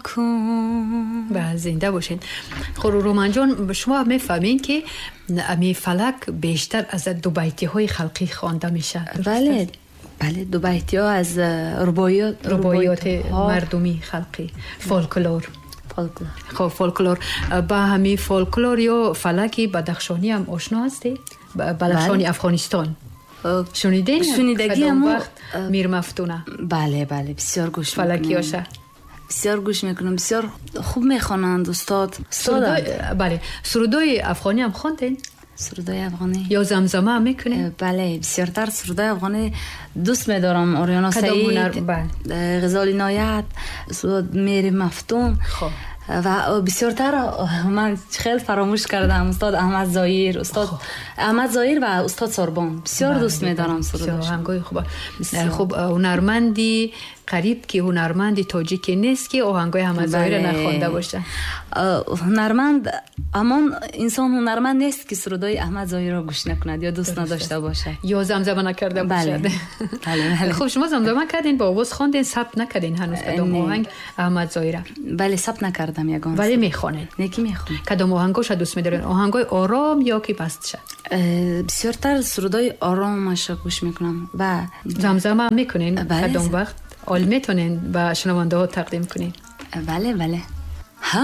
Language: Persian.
کن. و زنده باشین. خب رومان جان شما میفهمین که امی فلک بیشتر از دو بیتی های خلقی خوانده میشه؟ بله بله، دو بیتی ها از رباعیات مردمی خلقی، فولکلور. خب فولکلور، با همین فولکلور یا فلکی بدخشانی هم آشنا هستی؟ بدخشانی افغانستان شنیدین؟ شنیدگی هم میر مفتونه. بله بله، بسیار گوش میکنم. فلکیاشه بسیار گوش میکنم، بسیار خوب میخوانند استاد. بله، سرودای افغانی هم خواندین؟ سرودای افغانی یا زمزمه هم میکنین؟ بله، بسیارتر سرودای افغانی دوست میدارم. آریانا سعید، غزال عنایت، سرود میر مفتون. خب و بسیارتر من خیلی فراموش کردم استاد احمد ظاهر، احمد ظاهر و استاد ساربان. بسیار دوست میدارم سروداش. آهنگای خوبه. خب هنرمندی قریب که هنرمندی تاجیکی نیست که آهنگای احمد ظاهر نخوانده باشه. هنرمند، اما انسان هنرمند نیست که سرودای احمد ظاهر را گوش نکند یا دوست نداشته باشه یا زمزمه نکرده باشه. بله. خب شما زمزمه کردین، با آواز خواندین، ثبت نکردین هنوز کدام آهنگ احمد ظاهر؟ بله ثبت نکردم یگان. ولی میخوانین؟ نیکی میخوانم. کدام آهنگاش دوست میدارین؟ آهنگای آرام یا که پستشه؟ بسیارتر سرودای آرامش گوش میکنم و زمزمه میکنین. کدام وقت حال میتونین به شنونده ها تقدیم کنین؟ بله